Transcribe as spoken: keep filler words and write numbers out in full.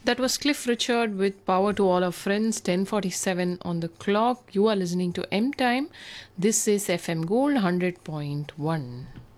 That was Cliff Richard with Power to All Our Friends, ten forty-seven on the clock. You are listening to M Time. This is F M Gold one hundred point one.